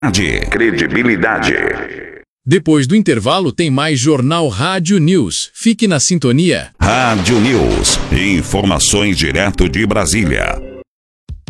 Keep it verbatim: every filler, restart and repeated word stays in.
Credibilidade. Depois do intervalo tem mais Jornal Rádio News. Fique na sintonia. Rádio News. Informações direto de Brasília.